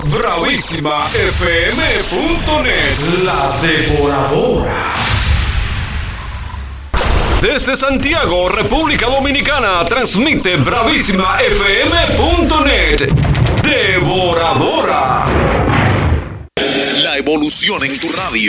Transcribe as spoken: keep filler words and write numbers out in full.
bravísima f m punto net, la devoradora. Desde Santiago, República Dominicana, transmite bravísima f m punto net, devoradora. La evolución en tu radio.